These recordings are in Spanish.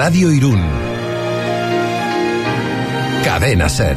Radio Irún. Cadena SER.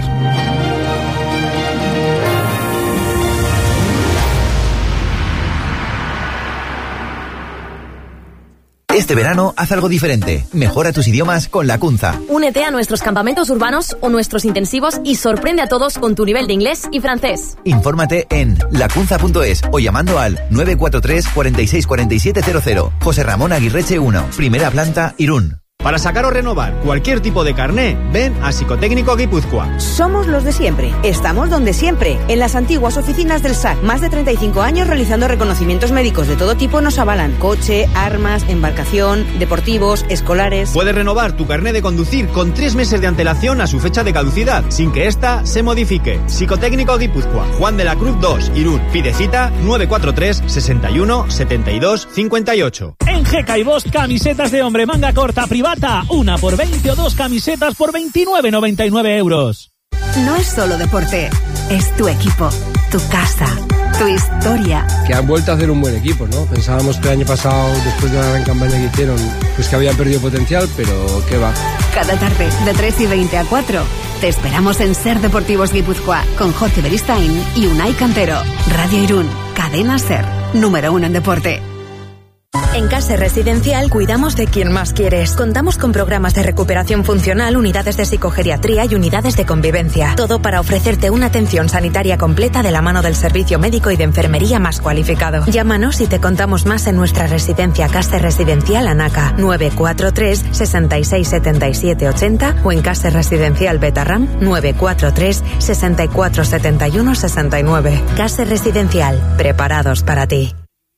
Este verano, haz algo diferente. Mejora tus idiomas con Lacunza. Únete a nuestros campamentos urbanos o nuestros intensivos y sorprende a todos con tu nivel de inglés y francés. Infórmate en lacunza.es o llamando al 943 46 4700. José Ramón Aguirreche 1, primera planta, Irún. Para sacar o renovar cualquier tipo de carné, ven a Psicotécnico Guipúzcoa. Somos los de siempre. Estamos donde siempre. En las antiguas oficinas del SAC. Más de 35 años realizando reconocimientos médicos de todo tipo nos avalan. Coche, armas, embarcación, deportivos, escolares. Puedes renovar tu carné de conducir con 3 meses de antelación a su fecha de caducidad, sin que ésta se modifique. Psicotécnico Guipúzcoa. Juan de la Cruz 2, Irún. Pide cita 943 61 72 58. En GK y Bosch, camisetas de hombre manga corta privada. Una por 20 o 2 camisetas por 29,99 euros. No es solo deporte, es tu equipo, tu casa, tu historia. Que han vuelto a hacer un buen equipo, ¿no? Pensábamos que el año pasado, después de la gran campaña que hicieron, pues que habían perdido potencial, pero qué va. Cada tarde, de 3:20 a 4, te esperamos en SER Deportivos Guipúzcoa, con Jorge Beristain y Unai Cantero. Radio Irún, cadena SER, número 1 en deporte. En Case Residencial cuidamos de quien más quieres. Contamos con programas de recuperación funcional, unidades de psicogeriatría y unidades de convivencia. Todo para ofrecerte una atención sanitaria completa de la mano del servicio médico y de enfermería más cualificado. Llámanos y te contamos más en nuestra residencia Case Residencial Anaca, 943 66 77 80 o en Case Residencial Betarram, 943 64 71 69. Case Residencial, preparados para ti.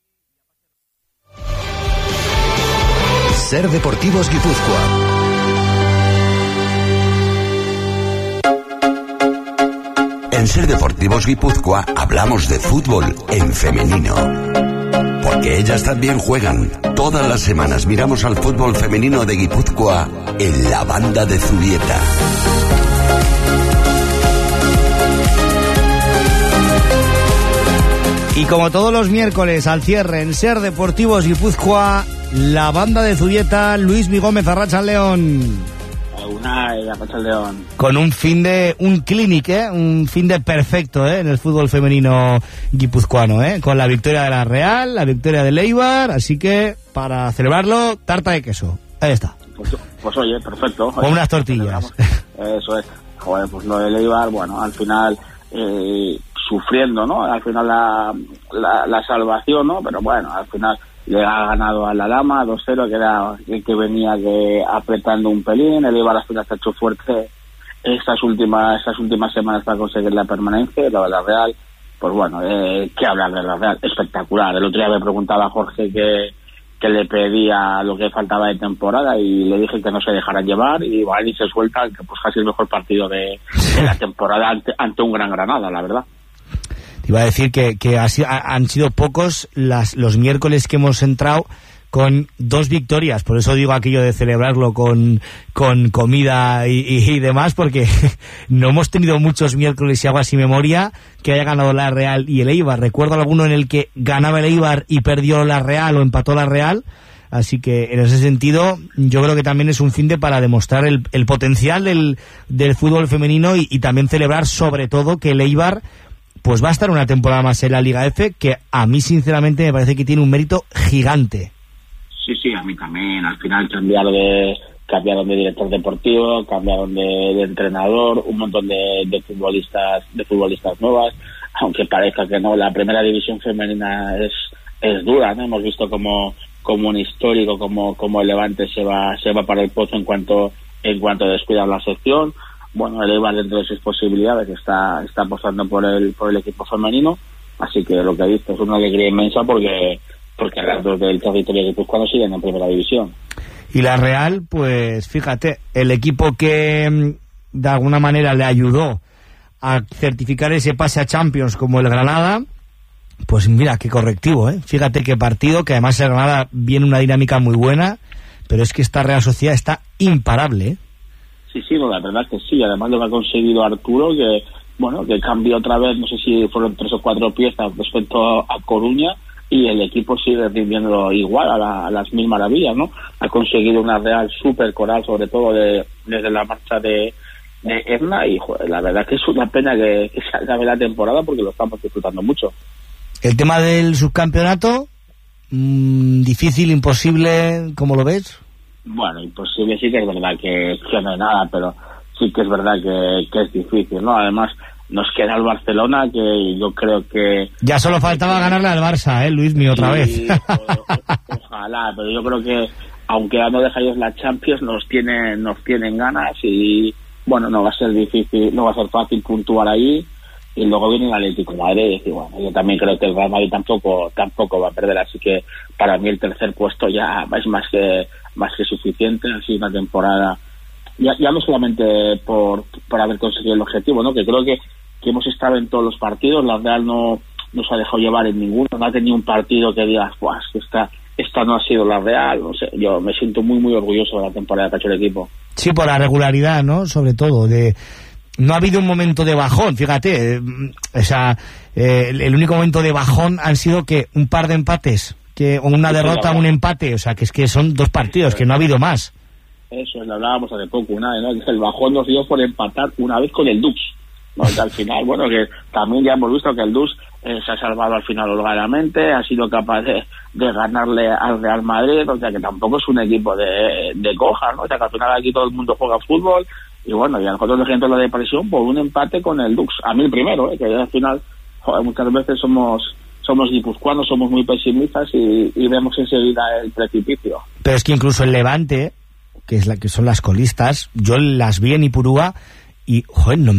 SER Deportivos Guipúzcoa. En SER Deportivos Guipúzcoa hablamos de fútbol en femenino. Porque ellas también juegan. Todas las semanas miramos al fútbol femenino de Guipúzcoa en la banda de Zubieta. Y como todos los miércoles al cierre en SER Deportivos Guipúzcoa, la banda de Zubieta, Luis Mi Gómez, Arratsaldeon. Arratsaldeon. Con un fin de un fin de perfecto, en el fútbol femenino guipuzcoano, con la victoria de la Real, la victoria del Eibar, así que para celebrarlo, tarta de queso. Ahí está. Pues oye, perfecto. Con unas tortillas. Eso es. Joder, pues lo del Eibar, bueno, al final sufriendo, ¿no? Al final la salvación, ¿no? Pero bueno, al final le ha ganado a la Lama 2-0, que era el que venía apretando un pelín. El Eibar al final se ha hecho fuerte estas últimas semanas para conseguir la permanencia. Lo de la Real, pues bueno, ¿qué hablar de la Real? Espectacular. El otro día me preguntaba a Jorge que le pedía lo que faltaba de temporada y le dije que no se dejara llevar, y igual y se suelta, que pues casi el mejor partido de la temporada ante un Gran Granada, la verdad. Iba a decir que han sido pocos los miércoles que hemos entrado con 2 victorias, por eso digo aquello de celebrarlo con comida y demás, porque no hemos tenido muchos miércoles, si hago así memoria, que haya ganado la Real y el Eibar. Recuerdo alguno en el que ganaba el Eibar y perdió la Real o empató la Real, así que en ese sentido yo creo que también es un finde para demostrar el potencial del fútbol femenino y también celebrar sobre todo que el Eibar pues va a estar una temporada más en la Liga F, que a mí sinceramente me parece que tiene un mérito gigante. Sí, a mí también. Al final cambiaron de director deportivo, cambiaron de entrenador, un montón de futbolistas nuevas, aunque parezca que no. La primera división femenina es dura, ¿no? Hemos visto como un histórico, como el Levante se va para el pozo en cuanto descuida la sección. Bueno, el Eibar, dentro de sus posibilidades, está apostando por el equipo femenino, así que lo que he visto es una alegría inmensa porque las dos del territorio guipuzcoano siguen en primera división. Y la Real, pues fíjate, el equipo que de alguna manera le ayudó a certificar ese pase a Champions como el Granada, pues mira, qué correctivo, Fíjate qué partido, que además el Granada viene una dinámica muy buena, pero es que esta Real Sociedad está imparable, Sí, no, la verdad que sí. Además lo que ha conseguido Arturo, que cambió otra vez, no sé si fueron 3 o 4 piezas respecto a Coruña, y el equipo sigue rindiendo igual a las mil maravillas, ¿no? Ha conseguido una Real super coral, sobre todo desde la marcha de Edna, y joder, la verdad que es una pena que se acabe la temporada porque lo estamos disfrutando mucho. El tema del subcampeonato, difícil, imposible, ¿cómo lo ves? Bueno, imposible sí que es verdad que no hay nada, pero sí que es verdad que es difícil, ¿no? Además, nos queda el Barcelona, que yo creo que... Ya solo faltaba ganarle al Barça, Luismi, otra vez. Ojalá, pero yo creo que, aunque ya no dejáis la Champions, nos tienen ganas y, bueno, no va a ser difícil, no va a ser fácil puntuar ahí. Y luego viene el Atlético de Madrid, y bueno, yo también creo que el Real Madrid tampoco va a perder, así que para mí el tercer puesto ya es más que suficiente. Ha sido una temporada, ya no solamente por haber conseguido el objetivo, ¿no? Que creo que hemos estado en todos los partidos. La Real no se ha dejado llevar en ninguno, no ha tenido un partido que digas, pues esta no ha sido la Real, no sé. Yo me siento muy muy orgulloso de la temporada que ha hecho el equipo. Sí, por la regularidad, ¿no? Sobre todo, no ha habido un momento de bajón, fíjate, el único momento de bajón han sido que un par de empates, o una derrota, un empate, o sea, que es que son 2 partidos, que no ha habido más. Eso, lo hablábamos hace poco, ¿no? El bajón nos dio por empatar una vez con el Dux, ¿no? Que al final, bueno, que también ya hemos visto que el Dux se ha salvado al final holgadamente, ha sido capaz de ganarle al Real Madrid, o sea, que tampoco es un equipo de coja, ¿no? O sea, que al final aquí todo el mundo juega fútbol. Y bueno, y a nosotros de gente la depresión por un empate con el Dux. A mí el primero, que al final, joder, muchas veces somos guipuzcoanos, somos muy pesimistas y vemos enseguida el precipicio. Pero es que incluso el Levante, que son las colistas, yo las vi en Ipurúa y joder, no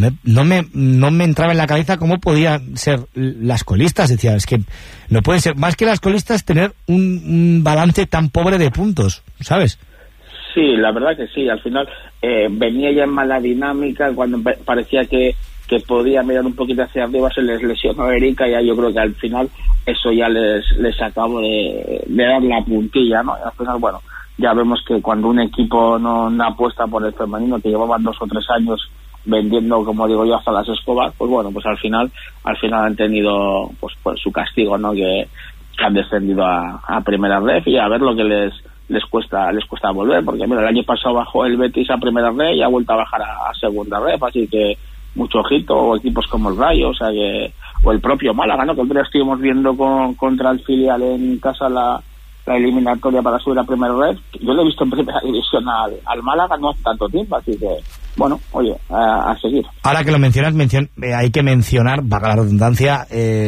me entraba en la cabeza cómo podían ser las colistas. Decía, es que no pueden ser, más que las colistas, tener un balance tan pobre de puntos, ¿sabes? Sí, la verdad que sí. Al final venía ya en mala dinámica, cuando parecía que podía mirar un poquito hacia arriba, se les lesionó Erika, y ya yo creo que al final eso ya les acabó de dar la puntilla, ¿no? Y al final, bueno, ya vemos que cuando un equipo no apuesta por el femenino, que llevaban 2 o 3 años vendiendo, como digo yo, hasta las escobas, pues bueno, pues al final han tenido pues su castigo, ¿no? Que han descendido a primera red, y a ver lo que les cuesta volver, porque mira, el año pasado bajó el Betis a primera red y ha vuelto a bajar a segunda red, así que mucho ojito, o equipos como el Rayo, o el propio Málaga, ¿no? Que el día estuvimos viendo contra el filial en casa la eliminatoria para subir a primera red. Yo lo he visto en primera división al Málaga no hace tanto tiempo, así que bueno, oye, a seguir. Ahora que lo mencionas, hay que mencionar, valga la redundancia,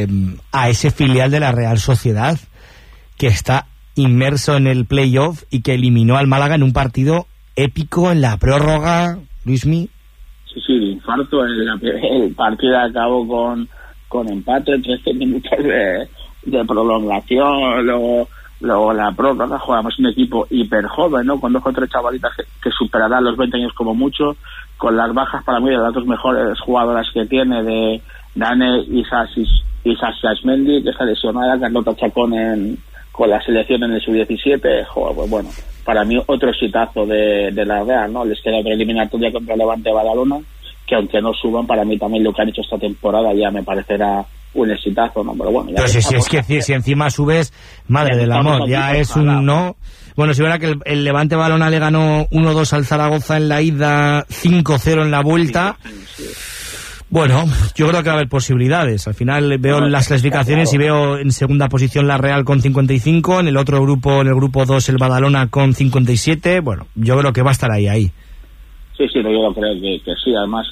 a ese filial de la Real Sociedad que está inmerso en el playoff y que eliminó al Málaga en un partido épico en la prórroga, Luismi. Sí, de infarto. El partido acabó con empate, 13 minutos de prolongación, luego la prórroga. Jugamos un equipo hiper joven, ¿no? Con 2 o 3 chavalitas que superarán los 20 años como mucho, con las bajas para mí de las 2 mejores jugadoras que tiene, de Dane Isasmendi, que está lesionada, Carlota Chacón con la selección en el sub-17. Joder, pues bueno, para mí otro exitazo de la Real, ¿no? Les queda otra eliminatoria contra Levante Badalona, que aunque no suban, para mí también lo que han hecho esta temporada ya me parecerá un exitazo, ¿no? Pero bueno, ya. Pero si encima subes, madre del amor, ya es un no. Bueno, si verá que el Levante Badalona le ganó 1-2 al Zaragoza en la ida, 5-0 en la vuelta. Sí. Bueno, yo creo que va a haber posibilidades. Al final veo las clasificaciones y veo en segunda posición la Real con 55, en el otro grupo, en el grupo 2, el Badalona con 57. Bueno, yo creo que va a estar ahí. Sí, yo creo que sí. Además,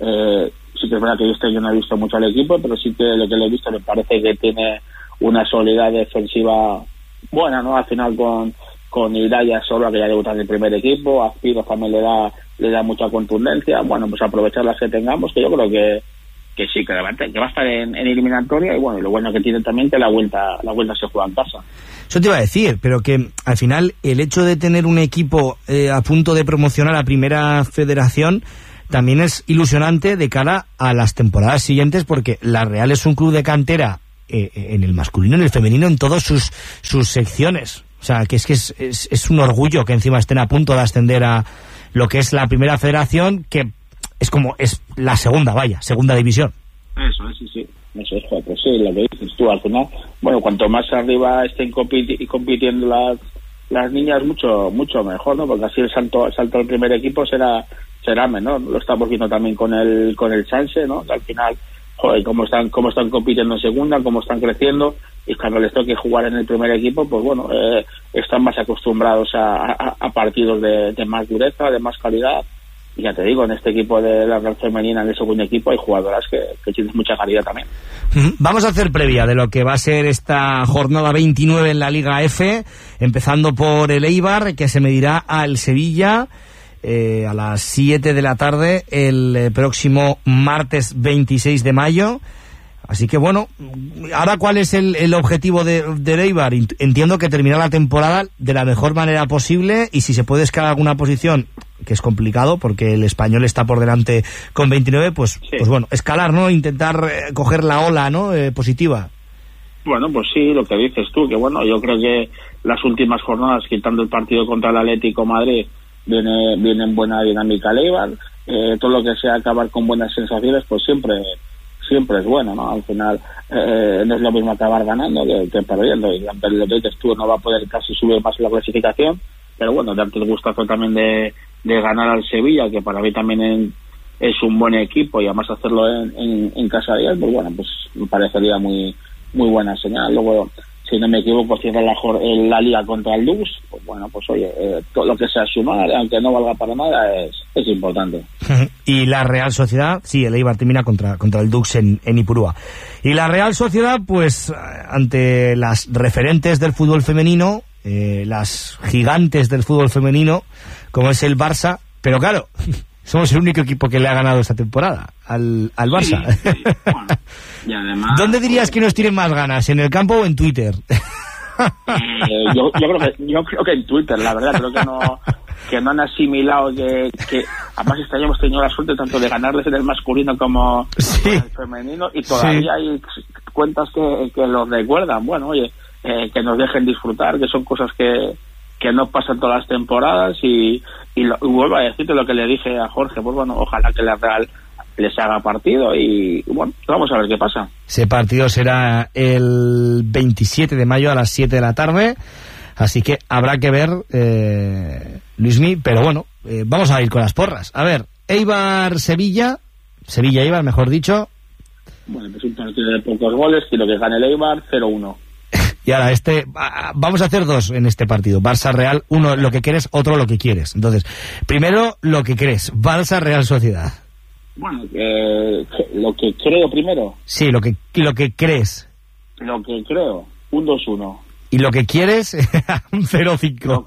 sí que es verdad que yo no he visto mucho al equipo, pero sí que lo que le he visto me parece que tiene una solidez defensiva buena, ¿no? Al final con Iraya Sola, que ya debuta en el primer equipo, Aspiros también le da mucha contundencia. Bueno, pues aprovechar las que tengamos, que yo creo que sí, que va a estar en eliminatoria, y bueno, y lo bueno que tiene también que la vuelta se juega en casa. Eso te iba a decir, pero que al final el hecho de tener un equipo a punto de promocionar a Primera Federación también es ilusionante de cara a las temporadas siguientes, porque la Real es un club de cantera en el masculino y en el femenino, en todas sus secciones. O sea, que es un orgullo que encima estén a punto de ascender a lo que es la Primera Federación, que es la segunda división. Eso, sí. Eso es, pues sí, lo que dices tú, al final bueno, cuanto más arriba estén compitiendo las niñas, mucho mejor, ¿no? Porque así el salto al primer equipo será menor. Lo estamos viendo también con el Sanse, ¿no? Al final, joder, cómo están compitiendo en segunda, cómo están creciendo, y cuando les toque jugar en el primer equipo, pues bueno, están más acostumbrados a partidos de más dureza, de más calidad. Y ya te digo, en este equipo de la Real Femenina, en el segundo equipo, hay jugadoras que tienen mucha calidad también. Vamos a hacer previa de lo que va a ser esta jornada 29 en la Liga F, empezando por el Eibar, que se medirá al Sevilla a las 7 de la tarde el próximo martes 26 de mayo. Así que bueno, ahora ¿cuál es el objetivo de Eibar? Entiendo que terminar la temporada de la mejor manera posible, y si se puede escalar alguna posición, que es complicado porque el Español está por delante con 29, pues bueno, escalar, ¿no? Intentar coger la ola, ¿no? Positiva. Bueno, pues sí, lo que dices tú, que bueno, yo creo que las últimas jornadas, quitando el partido contra el Atlético Madrid, viene en buena dinámica el Eibar. Todo lo que sea acabar con buenas sensaciones, pues siempre es bueno, ¿no? Al final no es lo mismo acabar ganando que perdiendo, y ante lo que dices tú, no va a poder casi subir más la clasificación, pero bueno, darte el gustazo también de ganar al Sevilla, que para mí también es un buen equipo, y además hacerlo en casa de él, pues bueno, pues me parecería muy buena señal. Luego, si no me equivoco, cierra la liga contra el Dux, pues bueno, pues oye, todo lo que sea sumar, aunque no valga para nada, es importante. Y la Real Sociedad, sí, el Eibar termina contra el Dux en Ipurúa. Y la Real Sociedad, pues ante las referentes del fútbol femenino, las gigantes del fútbol femenino, como es el Barça, pero claro, somos el único equipo que le ha ganado esta temporada al Barça. Sí. Bueno, y además, ¿dónde dirías que nos tienen más ganas, en el campo o en Twitter? Yo creo que en Twitter, la verdad, creo que no han asimilado que además este año hemos tenido la suerte tanto de ganarles en el masculino como en el femenino, y todavía hay cuentas que los recuerdan. Bueno, oye, que nos dejen disfrutar, que son cosas que no pasan todas las temporadas, y vuelvo a decirte lo que le dije a Jorge, pues bueno, ojalá que la Real les haga partido, y bueno, vamos a ver qué pasa. Ese partido será el 27 de mayo a las 7 de la tarde, así que habrá que ver, Luismi, pero bueno, vamos a ir con las porras. A ver, Eibar-Sevilla, Sevilla-Eibar, mejor dicho. Bueno, pues un partido de pocos goles, quiero que gane el Eibar 0-1. Y ahora vamos a hacer dos en este partido, Barça-Real, uno lo que quieres, otro lo que quieres. Entonces, primero lo que crees, Barça-Real Sociedad. Bueno, lo que creo primero. Sí, lo que crees. Lo que creo, un 2-1. ¿Y lo que quieres? Un 0-5.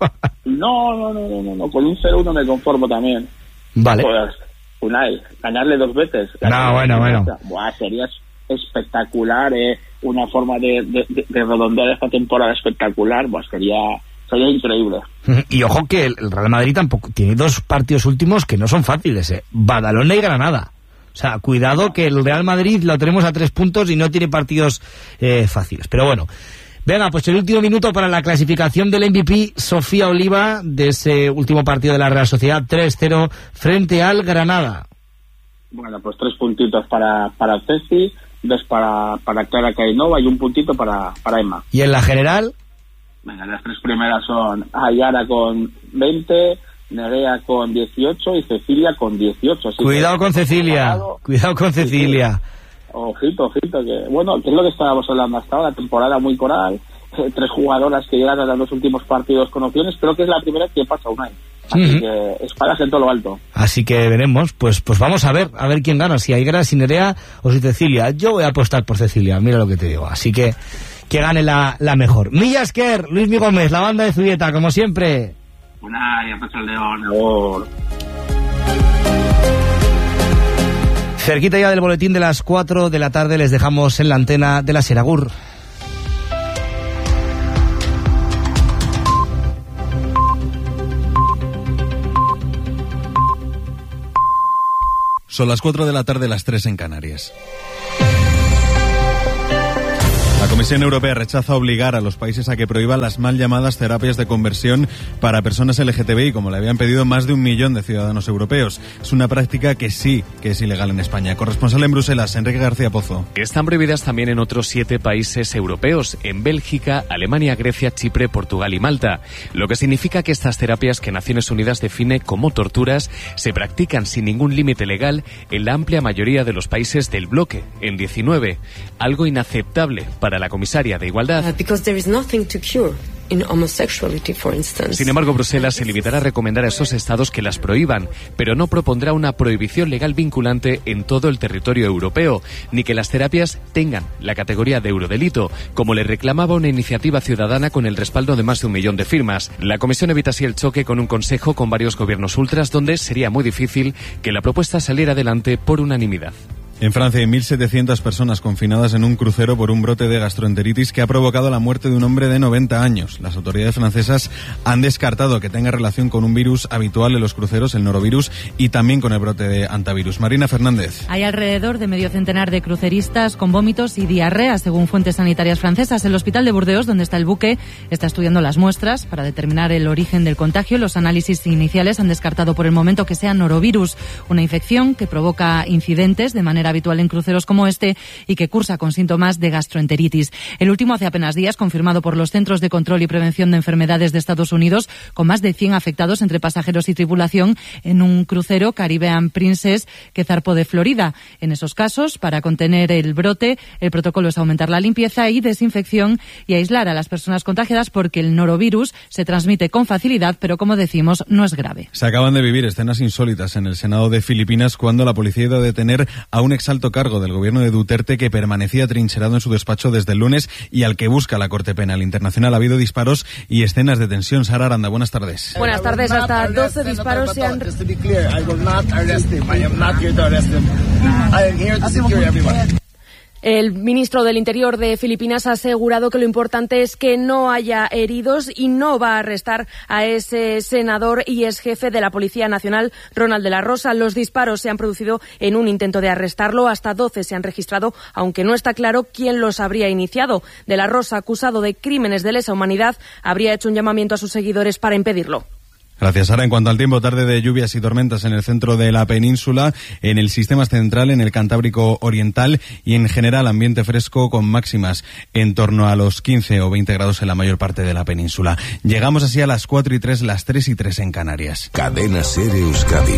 No, con un 0-1 me conformo también. Vale. Pues, Unai, ganarle 2 veces. Bueno. Buah, sería espectacular, una forma de redondear esta temporada espectacular, pues sería increíble. Y ojo que el Real Madrid tampoco tiene 2 partidos últimos que no son fáciles, Badalona y Granada. O sea, cuidado que el Real Madrid lo tenemos a 3 puntos y no tiene partidos fáciles. Pero bueno, venga, pues el último minuto para la clasificación del MVP, Sofía Oliva, de ese último partido de la Real Sociedad, 3-0 frente al Granada. Bueno, pues 3 puntitos para Ceci, 2 para Clara Cainova y 1 puntito para Emma. ¿Y en la general? Venga, las 3 primeras son Ayara con 20, Nerea con 18 y Cecilia con 18. Así cuidado con Cecilia, cuidado con Cecilia. Ojito, que bueno, que es lo que estábamos hablando hasta ahora, temporada muy coral, 3 jugadoras que llegan a los 2 últimos partidos con opciones, creo que es la primera que pasa un año. Así que espadas en todo lo alto. Así que veremos, pues vamos a ver quién gana, si Ayara, si Nerea o si Cecilia. Yo voy a apostar por Cecilia, mira lo que te digo, así que gane la mejor. Millasker, Luismi Gómez, la banda de Zubieta, como siempre. Unai, a pasar el león, cerquita ya del boletín de las 4 de la tarde les dejamos en la antena de la Seragur. Son las 4 de la tarde, las 3 en Canarias. La Comisión Europea rechaza obligar a los países a que prohíban las mal llamadas terapias de conversión para personas LGTBI, como le habían pedido más de 1 millón de ciudadanos europeos. Es una práctica que sí que es ilegal en España. Corresponsal en Bruselas, Enrique García Pozo. Están prohibidas también en otros 7 países europeos, en Bélgica, Alemania, Grecia, Chipre, Portugal y Malta. Lo que significa que estas terapias, que Naciones Unidas define como torturas, se practican sin ningún límite legal en la amplia mayoría de los países del bloque, en 19. Algo inaceptable para la comisaria de Igualdad. Sin embargo, Bruselas se limitará a recomendar a esos estados que las prohíban, pero no propondrá una prohibición legal vinculante en todo el territorio europeo, ni que las terapias tengan la categoría de eurodelito, como le reclamaba una iniciativa ciudadana con el respaldo de más de 1 millón de firmas. La Comisión evita así el choque con un consejo con varios gobiernos ultras, donde sería muy difícil que la propuesta saliera adelante por unanimidad. En Francia hay 1.700 personas confinadas en un crucero por un brote de gastroenteritis que ha provocado la muerte de un hombre de 90 años. Las autoridades francesas han descartado que tenga relación con un virus habitual en los cruceros, el norovirus, y también con el brote de hantavirus. Marina Fernández. Hay alrededor de medio centenar de cruceristas con vómitos y diarrea, según fuentes sanitarias francesas. El hospital de Burdeos, donde está el buque, está estudiando las muestras para determinar el origen del contagio. Los análisis iniciales han descartado por el momento que sea norovirus, una infección que provoca incidentes de manera habitual en cruceros como este y que cursa con síntomas de gastroenteritis. El último hace apenas días, confirmado por los Centros de Control y Prevención de Enfermedades de Estados Unidos, con más de 100 afectados entre pasajeros y tripulación en un crucero Caribbean Princess que zarpó de Florida. En esos casos, para contener el brote, el protocolo es aumentar la limpieza y desinfección y aislar a las personas contagiadas, porque el norovirus se transmite con facilidad, pero como decimos, no es grave. Se acaban de vivir escenas insólitas en el Senado de Filipinas cuando la policía iba a detener a un exalto cargo del gobierno de Duterte que permanecía trincherado en su despacho desde el lunes y al que busca la Corte Penal Internacional. Ha habido disparos y escenas de tensión. Sara Aranda, buenas tardes. Buenas tardes. Hasta 12 disparos se han... El ministro del Interior de Filipinas ha asegurado que lo importante es que no haya heridos y no va a arrestar a ese senador y ex jefe de la Policía Nacional, Ronald de la Rosa. Los disparos se han producido en un intento de arrestarlo. Hasta 12 se han registrado, aunque no está claro quién los habría iniciado. De la Rosa, acusado de crímenes de lesa humanidad, habría hecho un llamamiento a sus seguidores para impedirlo. Gracias, Sara. En cuanto al tiempo, tarde de lluvias y tormentas en el centro de la península, en el sistema central, en el Cantábrico Oriental y en general ambiente fresco con máximas en torno a los 15 o 20 grados en la mayor parte de la península. Llegamos así a las 4:03, las 3:03 en Canarias. Cadena SER Euskadi.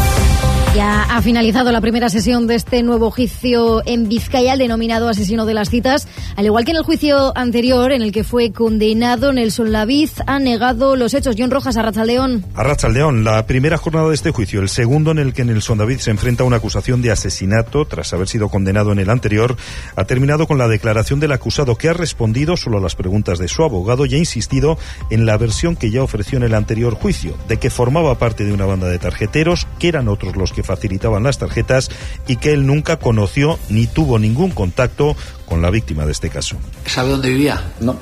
Ya ha finalizado la primera sesión de este nuevo juicio en Vizcaya, el denominado asesino de las citas. Al igual que en el juicio anterior, en el que fue condenado, Nelson Laviz ha negado los hechos. John Rojas, Arratsaldeón. Arratsaldeón, la primera jornada de este juicio, el segundo en el que Nelson Laviz se enfrenta a una acusación de asesinato tras haber sido condenado en el anterior, ha terminado con la declaración del acusado, que ha respondido solo a las preguntas de su abogado y ha insistido en la versión que ya ofreció en el anterior juicio, de que formaba parte de una banda de tarjeteros, que eran otros los que facilitaban las tarjetas y que él nunca conoció ni tuvo ningún contacto con la víctima de este caso. ¿Sabe dónde vivía? No.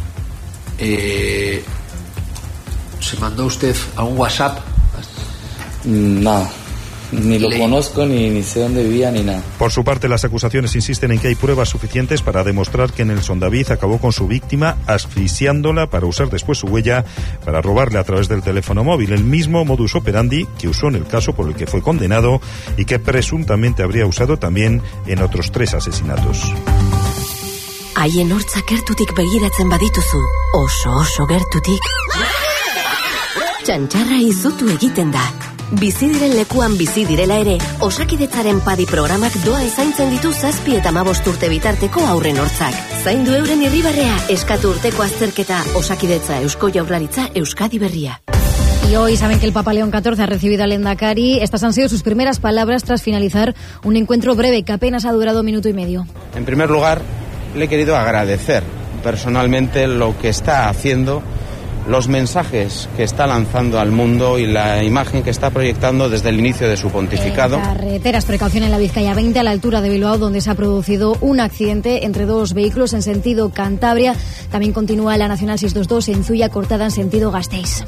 ¿Se mandó usted a un WhatsApp? Nada. Ni lo conozco, ni sé dónde vivía, ni nada. Por su parte, las acusaciones insisten en que hay pruebas suficientes para demostrar que Nelson David acabó con su víctima asfixiándola para usar después su huella para robarle a través del teléfono móvil, el mismo modus operandi que usó en el caso por el que fue condenado y que presuntamente habría usado también en otros 3 asesinatos. Haien hortzak gertutik begiratzen badituzu, oso gertutik, txantxarra izutu egiten da. Bizi diren lekuan bizi direla ere, Osakidetzaren padi programak doan zaintzen ditu 7 eta 15 urte bitarteko haurren hortzak. Zaindu euren irribarrea, eskatu urteko azterketa, Osakidetza, Eusko Jaurlaritza, Euskadi Berria. Y hoy saben que el Papa León XIV ha recibido al Lehendakari. Estas han sido sus primeras palabras tras finalizar un encuentro breve que apenas ha durado 1 minuto y medio. En primer lugar, le he querido agradecer personalmente lo que está haciendo, los mensajes que está lanzando al mundo y la imagen que está proyectando desde el inicio de su pontificado. Carreteras, precaución en la Vizcaya 20 a la altura de Bilbao, donde se ha producido un accidente entre 2 vehículos en sentido Cantabria. También continúa la Nacional 622 en Zuia, cortada en sentido Gasteiz.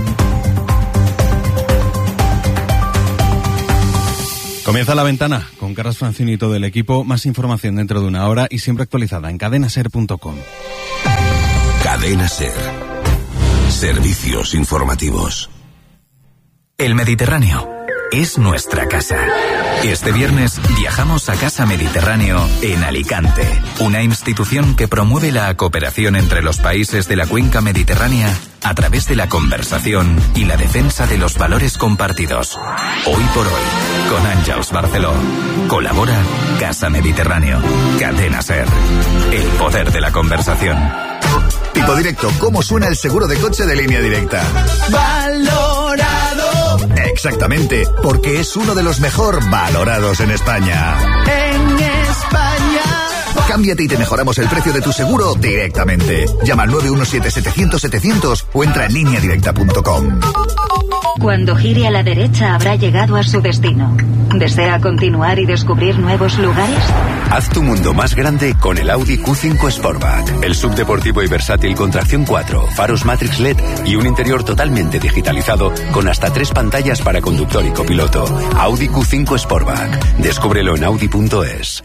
Comienza La Ventana con con Carlos Francini y todo el equipo. Más información dentro de una hora y siempre actualizada en cadenaser.com. Cadena Ser. Servicios informativos. El Mediterráneo es nuestra casa. Este viernes viajamos a Casa Mediterráneo en Alicante, una institución que promueve la cooperación entre los países de la cuenca mediterránea a través de la conversación y la defensa de los valores compartidos. Hoy por hoy, con Àngels Barceló. Colabora Casa Mediterráneo. Cadena Ser. El poder de la conversación. Tipo Directo, ¿cómo suena el seguro de coche de Línea Directa? Valorado. Exactamente, porque es uno de los mejor valorados en España. En España. Cámbiate y te mejoramos el precio de tu seguro directamente. Llama al 917-700-700 o entra en lineadirecta.com. Cuando gire a la derecha habrá llegado a su destino. ¿Desea continuar y descubrir nuevos lugares? Haz tu mundo más grande con el Audi Q5 Sportback. El subdeportivo y versátil con tracción 4, faros Matrix LED y un interior totalmente digitalizado con hasta 3 pantallas para conductor y copiloto. Audi Q5 Sportback. Descúbrelo en audi.es.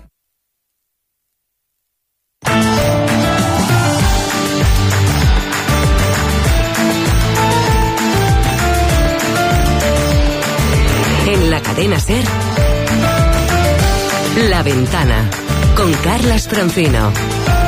En la cadena Ser, La Ventana, con Carlas Francino.